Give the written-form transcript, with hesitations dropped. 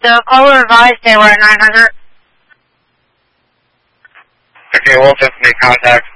The caller advised they were at 900. Okay, we'll just make contact.